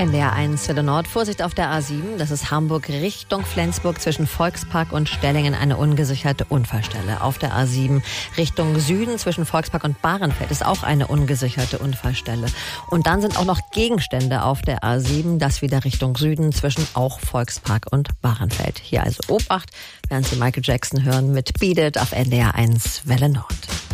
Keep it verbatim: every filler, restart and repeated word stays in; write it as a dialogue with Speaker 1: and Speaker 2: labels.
Speaker 1: N D R eins Welle Nord. Vorsicht auf der A sieben. Das ist Hamburg Richtung Flensburg zwischen Volkspark und Stellingen eine ungesicherte Unfallstelle. Auf der A sieben Richtung Süden zwischen Volkspark und Bahrenfeld ist auch eine ungesicherte Unfallstelle. Und dann sind auch noch Gegenstände auf der A sieben. Das wieder Richtung Süden zwischen auch Volkspark und Bahrenfeld. Hier also Obacht, während Sie Michael Jackson hören mit Beat It auf N D R eins Welle Nord.